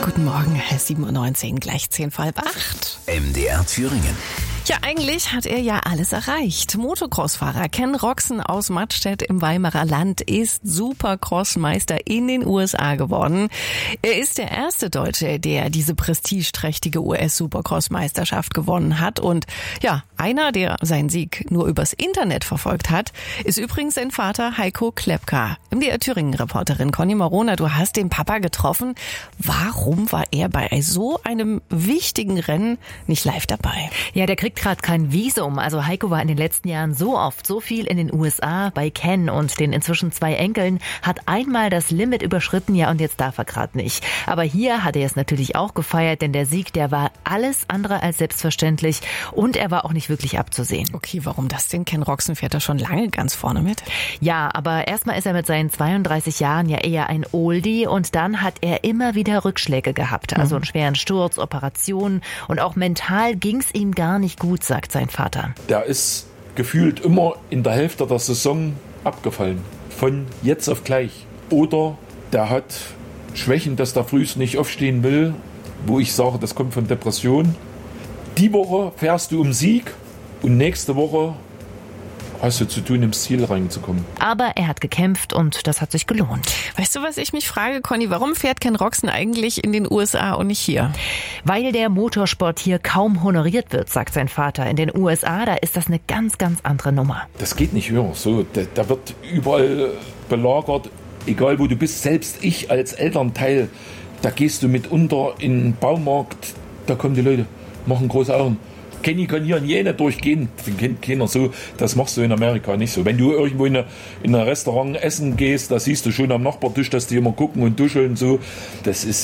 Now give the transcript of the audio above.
Guten Morgen, 7:19 Uhr, gleich 7:10 MDR Thüringen. Ja, eigentlich hat er ja alles erreicht. Motocross-Fahrer Ken Roczen aus Mattstedt im Weimarer Land ist Supercross-Meister in den USA geworden. Er ist der erste Deutsche, der diese prestigeträchtige US-Supercross-Meisterschaft gewonnen hat. Und ja, einer, der seinen Sieg nur übers Internet verfolgt hat, ist übrigens sein Vater Heiko Klepka. MDR Thüringen-Reporterin Conny Marona, du hast den Papa getroffen. Warum war er bei so einem wichtigen Rennen nicht live dabei? Ja, der kriegt gerade kein Visum. Also Heiko war in den letzten Jahren so oft, so viel in den USA bei Ken und den inzwischen 2 Enkeln, hat einmal das Limit überschritten, ja, und jetzt darf er gerade nicht. Aber hier hat er es natürlich auch gefeiert, denn der Sieg, der war alles andere als selbstverständlich und er war auch nicht wirklich abzusehen. Okay, warum das denn? Ken Roczen fährt da schon lange ganz vorne mit. Ja, aber erstmal ist er mit seinen 32 Jahren ja eher ein Oldie und dann hat er immer wieder Rückschläge gehabt. Also einen schweren Sturz, Operationen und auch mental ging's ihm gar nicht gut, sagt sein Vater. Der ist gefühlt immer in der Hälfte der Saison abgefallen. Von jetzt auf gleich. Oder der hat Schwächen, dass der frühst nicht aufstehen will, wo ich sage, das kommt von Depression. Die Woche fährst du um Sieg und nächste Woche hast du zu tun, ins Ziel reinzukommen. Aber er hat gekämpft und das hat sich gelohnt. Weißt du, was ich mich frage, Conny? Warum fährt Ken Roczen eigentlich in den USA und nicht hier? Weil der Motorsport hier kaum honoriert wird, sagt sein Vater. In den USA, da ist das eine ganz, ganz andere Nummer. Das geht nicht höher. So, da wird überall belagert, egal wo du bist. Selbst ich als Elternteil, da gehst du mitunter in den Baumarkt, da kommen die Leute, machen große Augen. Kenny kann hier in jene durchgehen, kennt keiner so, das machst du in Amerika nicht so. Wenn du irgendwo in ein Restaurant essen gehst, da siehst du schon am Nachbartisch, dass die immer gucken und duscheln so. Das ist